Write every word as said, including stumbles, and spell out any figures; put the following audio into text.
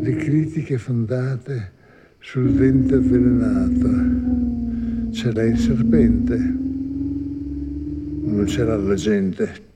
le critiche fondate sul dente avvelenato. C'era il serpente, non c'era la gente.